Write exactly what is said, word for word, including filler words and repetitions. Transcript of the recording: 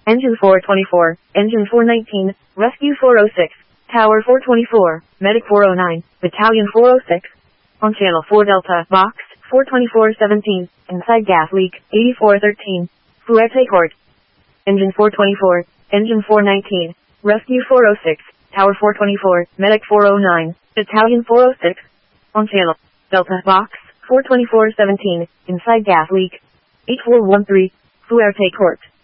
Engine four twenty-four, Engine four nineteen, Rescue four oh six, Tower four twenty-four, Medic four oh nine, Battalion four oh six. On Channel four Delta, Box four twenty-four seventeen, Inside Gas Leak, eighty-four thirteen, Fuerte Court. Engine four twenty-four, Engine four nineteen, Rescue four oh six, Tower four twenty-four, Medic four oh nine, Battalion four oh six. On Channel Delta, Box four twenty-four seventeen, Inside Gas Leak, eight four one three, Fuerte Court.